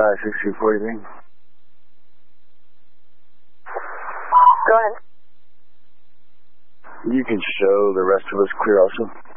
56243. Go ahead. You can show the rest of us clear also.